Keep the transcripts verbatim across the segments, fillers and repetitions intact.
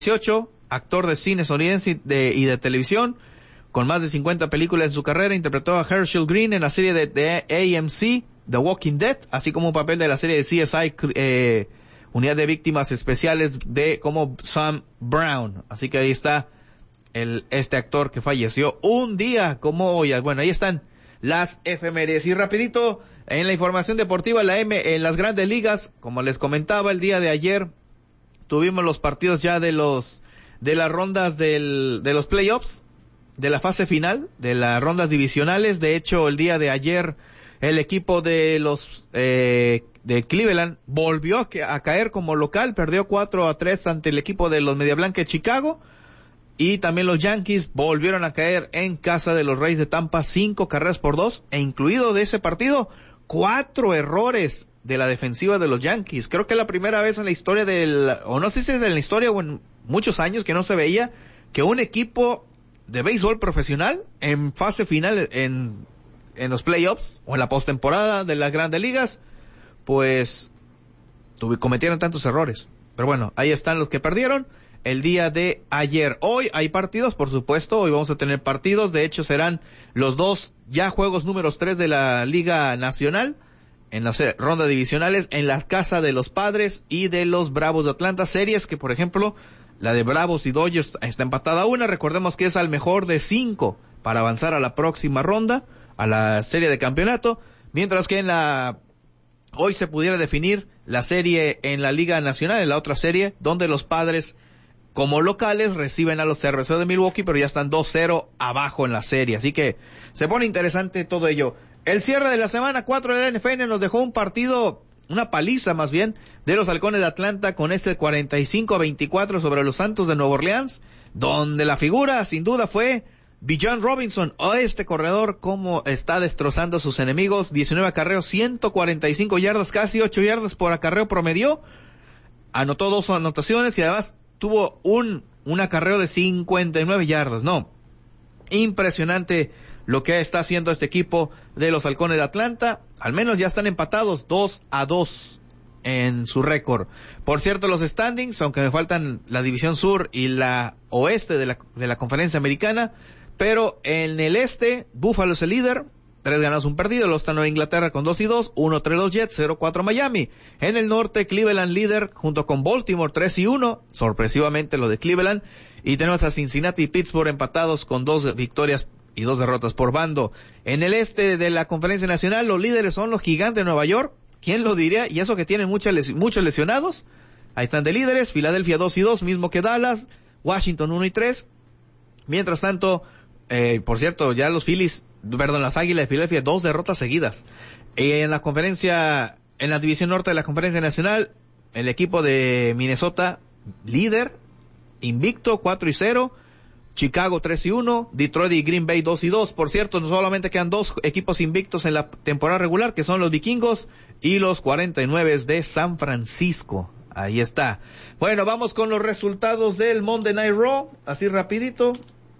dieciocho, actor de cine estadounidense de, y de televisión, con más de cincuenta películas en su carrera. Interpretó a Herschel Green en la serie de, de A M C, The Walking Dead, así como un papel de la serie de C S I, eh, Unidad de Víctimas Especiales, de como Sam Brown. Así que ahí está el este actor que falleció un día como hoy. Bueno, ahí están las efemérides. Y rapidito, en la información deportiva, la M, en las grandes ligas, como les comentaba el día de ayer, tuvimos los partidos ya de los de las rondas del de los playoffs, de la fase final, de las rondas divisionales. De hecho, el día de ayer el equipo de los eh, de Cleveland volvió a, a caer como local, perdió cuatro a tres ante el equipo de los Media Blanca de Chicago, y también los Yankees volvieron a caer en casa de los Reyes de Tampa, cinco carreras por dos, e incluido de ese partido, cuatro errores de la defensiva de los Yankees. Creo que es la primera vez en la historia del, o no sé si es en la historia o en muchos años que no se veía que un equipo de béisbol profesional en fase final, en, en los playoffs o en la postemporada de las grandes ligas, pues tuve, cometieron tantos errores. Pero bueno, ahí están los que perdieron el día de ayer. Hoy hay partidos, por supuesto, hoy vamos a tener partidos. De hecho, serán los dos ya juegos números tres de la Liga Nacional en las rondas divisionales, en la casa de los Padres y de los Bravos de Atlanta. Series que, por ejemplo, la de Bravos y Dodgers está empatada a una. Recordemos que es al mejor de cinco para avanzar a la próxima ronda, a la serie de campeonato, mientras que en la hoy se pudiera definir la serie en la Liga Nacional, en la otra serie, donde los Padres como locales reciben a los R C de Milwaukee, pero ya están dos cero abajo en la serie, así que se pone interesante todo ello. El cierre de la semana cuatro de la N F L nos dejó un partido, una paliza más bien, de los Halcones de Atlanta con este cuarenta y cinco a veinticuatro sobre los Santos de Nueva Orleans, donde la figura sin duda fue Bijan Robinson, o este corredor, como está destrozando a sus enemigos. Diecinueve acarreos, ciento cuarenta y cinco yardas, casi ocho yardas por acarreo promedio, anotó dos anotaciones y además tuvo un, un acarreo de cincuenta y nueve yardas. No, impresionante lo que está haciendo este equipo de los Halcones de Atlanta. Al menos ya están empatados dos a dos en su récord. Por cierto, los standings, aunque me faltan la división sur y la oeste de la, de la conferencia americana, pero en el este, Buffalo es el líder, tres ganados, un perdido. Luego está Nueva Inglaterra con dos y dos, uno tres los Jets, cero cuatro Miami. En el norte, Cleveland líder junto con Baltimore, tres y uno, sorpresivamente lo de Cleveland. Y tenemos a Cincinnati y Pittsburgh empatados con dos victorias y dos derrotas por bando. En el este de la conferencia nacional, los líderes son los Gigantes de Nueva York. ¿Quién lo diría? Y eso que tienen muchas les- muchos lesionados. Ahí están de líderes, Filadelfia dos y dos, mismo que Dallas, Washington uno y tres. Mientras tanto, eh, por cierto, ya los Phillies, perdón, las Águilas de Filadelfia, dos derrotas seguidas. Eh, en la conferencia, en la división norte de la conferencia nacional, el equipo de Minnesota, líder, invicto, cuatro y cero. Chicago tres y uno, Detroit y Green Bay dos y dos. Por cierto, no solamente quedan dos equipos invictos en la temporada regular, que son los Vikingos y los cuarenta y nueve de San Francisco. Ahí está. Bueno, vamos con los resultados del Monday Night Raw, así rapidito,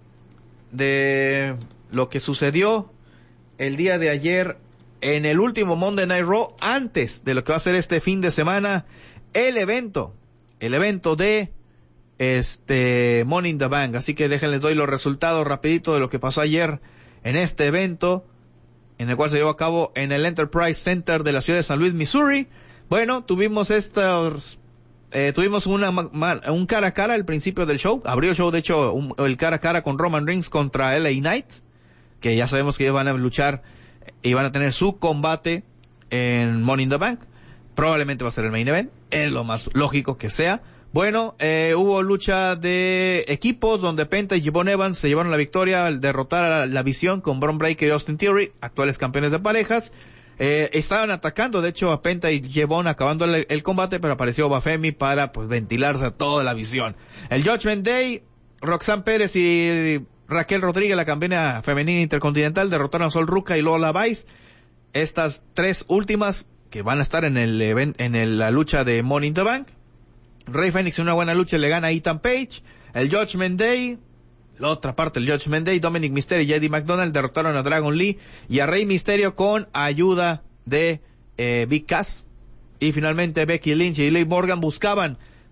de lo que sucedió el día de ayer en el último Monday Night Raw, antes de lo que va a ser este fin de semana, el evento, el evento de este Money in the Bank. Así que déjenles doy los resultados rapidito de lo que pasó ayer en este evento, en el cual se llevó a cabo en el Enterprise Center de la ciudad de San Luis, Missouri. Bueno, tuvimos estos, eh, tuvimos una, un cara a cara al principio del show. Abrió el show, de hecho, un, el cara a cara con Roman Reigns contra L A Knight, que ya sabemos que ellos van a luchar y van a tener su combate en Money in the Bank. Probablemente va a ser el main event, es lo más lógico que sea. Bueno, eh, hubo lucha de equipos donde Penta y Gibbon Evans se llevaron la victoria al derrotar a la Visión con Bron Breakker y Austin Theory, actuales campeones de parejas. Eh, estaban atacando, de hecho, a Penta y Gibbon acabando el, el combate, pero apareció Bafemi para, pues, ventilarse a toda la Visión. El Judgment Day, Roxanne Pérez y Raquel Rodríguez, la campeona femenina intercontinental, derrotaron a Sol Ruca y Lola Vice. Estas tres últimas que van a estar en el event, en el, la lucha de Money in the Bank. Rey Fénix en una buena lucha le gana a Ethan Page. El Judgment Day, la otra parte del Judgment Day, Dominic Mysterio y Eddie McDonald derrotaron a Dragon Lee y a Rey Mysterio con ayuda de eh, Big Cass. Y finalmente Becky Lynch y Liv Morgan buscaban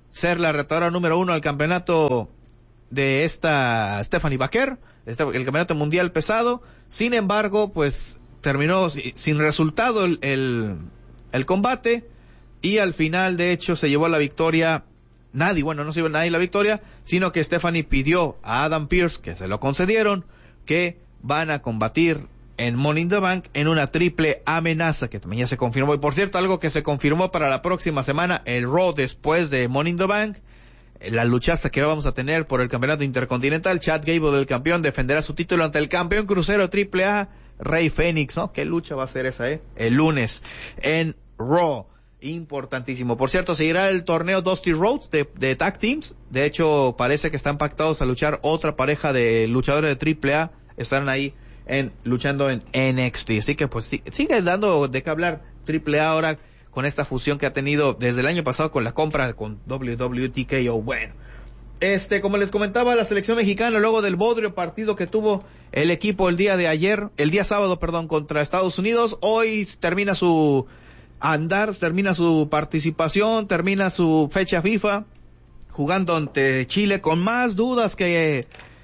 ser la retadora número uno al campeonato de esta Stephanie Baker, este, el campeonato mundial pesado. Sin embargo, pues terminó sin resultado el, el, el combate, y al final, de hecho, se llevó la victoria nadie, bueno, no se llevó nadie la victoria, sino que Stephanie pidió a Adam Pearce, que se lo concedieron, que van a combatir en Money in the Bank en una triple amenaza, que también ya se confirmó. Y por cierto, algo que se confirmó para la próxima semana, el Raw después de Money in the Bank, la luchaza que vamos a tener por el campeonato intercontinental. Chad Gable, el campeón, defenderá su título ante el campeón crucero triple A, Rey Fénix, ¿no? ¿Qué lucha va a ser esa, eh? El lunes en Raw. Importantísimo. Por cierto, seguirá el torneo Dusty Rhodes de, de Tag Teams. De hecho, parece que están pactados a luchar otra pareja de luchadores de triple A. Estarán ahí en luchando en N X T. Así que pues sí, sigue dando de qué hablar triple A ahora con esta fusión que ha tenido desde el año pasado con la compra con W W E T K O. Bueno, este, como les comentaba, la selección mexicana, luego del bodrio partido que tuvo el equipo el día de ayer, el día sábado, perdón, contra Estados Unidos, hoy termina su andar, termina su participación, termina su fecha FIFA, jugando ante Chile con más dudas que,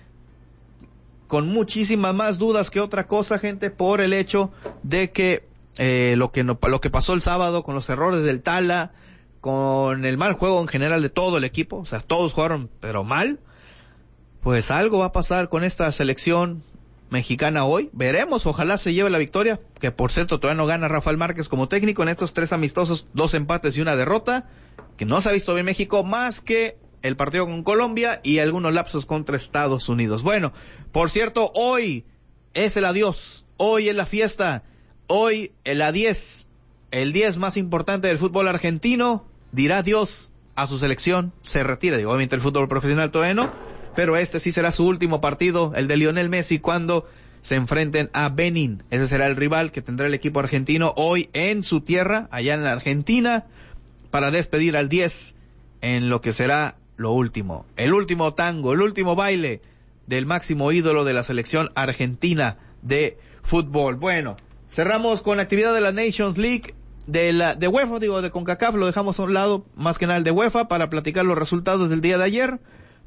con muchísimas más dudas que otra cosa, gente, por el hecho de que eh, lo que no, lo que pasó el sábado con los errores del Tala, con el mal juego en general de todo el equipo, o sea, todos jugaron pero mal, pues algo va a pasar con esta selección mexicana hoy. Veremos, ojalá se lleve la victoria, que por cierto todavía no gana Rafael Márquez como técnico en estos tres amistosos, dos empates y una derrota, que no se ha visto bien México más que el partido con Colombia y algunos lapsos contra Estados Unidos. Bueno, por cierto, hoy es el adiós, hoy es la fiesta, hoy el A diez, el diez más importante del fútbol argentino, dirá adiós a su selección, se retira. Digo, obviamente el fútbol profesional todavía no, pero este sí será su último partido, el de Lionel Messi, cuando se enfrenten a Benín. Ese será el rival que tendrá el equipo argentino hoy en su tierra, allá en la Argentina, para despedir al diez en lo que será lo último, el último tango, el último baile del máximo ídolo de la selección argentina de fútbol. Bueno, cerramos con la actividad de la Nations League, de la de UEFA, digo, de CONCACAF, lo dejamos a un lado, más que nada el de UEFA, para platicar los resultados del día de ayer.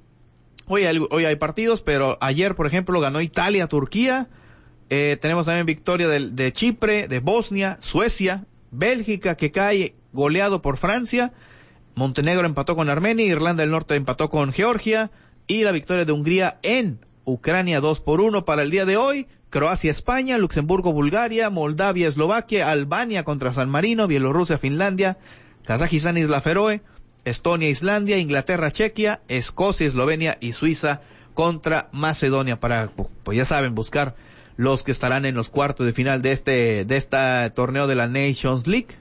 Hoy hay, hoy hay partidos, pero ayer, por ejemplo, ganó Italia, Turquía. Eh, tenemos también victoria de, de Chipre, de Bosnia, Suecia, Bélgica, que cae goleado por Francia. Montenegro empató con Armenia, Irlanda del Norte empató con Georgia, y la victoria de Hungría en Ucrania dos por uno para el día de hoy. Croacia, España, Luxemburgo, Bulgaria, Moldavia, Eslovaquia, Albania contra San Marino, Bielorrusia, Finlandia, Kazajistán, Isla Feroe, Estonia, Islandia, Inglaterra, Chequia, Escocia, Eslovenia y Suiza contra Macedonia, para, pues ya saben, buscar los que estarán en los cuartos de final de este, de este torneo de la Nations League,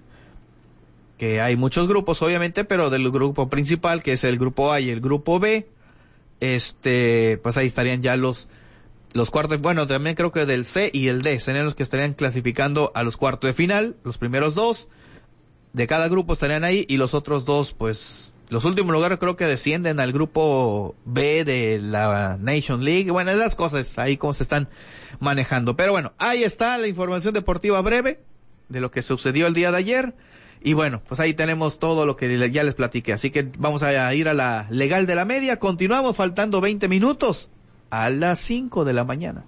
que hay muchos grupos obviamente, pero del grupo principal, que es el grupo A y el grupo B, este, pues ahí estarían ya los los cuartos, bueno, también creo que del C y el D serían los que estarían clasificando a los cuartos de final. Los primeros dos de cada grupo estarían ahí, y los otros dos, pues, los últimos lugares creo que descienden al grupo B de la Nation League. Bueno, esas cosas ahí cómo se están manejando. Pero bueno, ahí está la información deportiva breve de lo que sucedió el día de ayer. Y bueno, pues ahí tenemos todo lo que ya les platiqué. Así que vamos a ir a la legal de la media. Continuamos, faltando veinte minutos a las cinco de la mañana.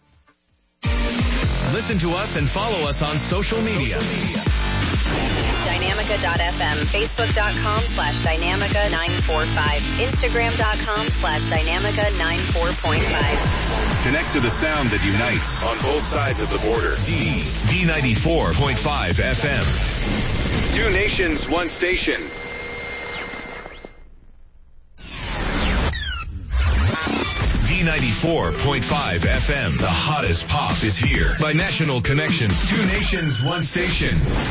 Listen to us and follow us on social media. Dynamica dot f m, facebook dot com slash Dynamica nine four five, instagram dot com slash Dynamica nine four point five. Connect to the sound that unites on both sides of the border. D, D ninety-four point five F M. Two nations, one station. D ninety-four point five F M. The hottest pop is here by National Connection. Two nations, one station.